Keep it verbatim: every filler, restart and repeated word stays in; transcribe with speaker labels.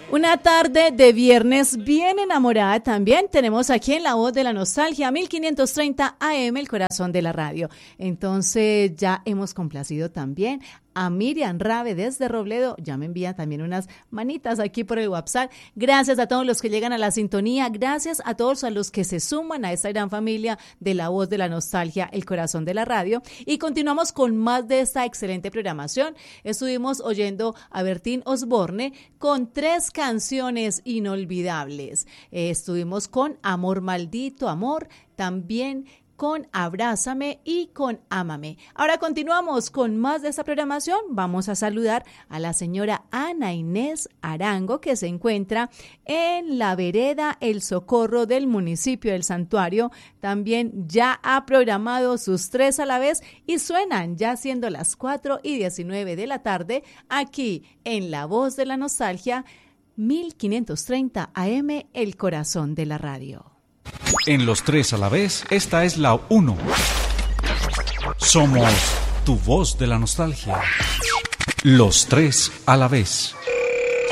Speaker 1: Una tarde de viernes bien enamorada también tenemos aquí en La Voz de la Nostalgia, mil quinientos treinta A M, el corazón de la radio. Entonces ya hemos complacido también a Miriam Rabe desde Robledo, ya me envía también unas manitas aquí por el WhatsApp. Gracias a todos los que llegan a la sintonía, gracias a todos a los que se suman a esta gran familia de La Voz de la Nostalgia, el corazón de la radio. Y continuamos con más de esta excelente programación. Estuvimos oyendo a Bertín Osborne con tres canciones inolvidables. Eh, estuvimos con Amor Maldito Amor, también con Abrázame y con Ámame. Ahora continuamos con más de esta programación. Vamos a saludar a la señora Ana Inés Arango, que se encuentra en la vereda El Socorro del municipio del Santuario. También ya ha programado sus tres a la vez y suenan ya siendo las cuatro y diecinueve de la tarde aquí en La Voz de la Nostalgia, mil quinientos treinta A M, el corazón de la radio.
Speaker 2: En los tres a la vez, esta es la uno. Somos tu voz de la nostalgia. Los tres a la vez.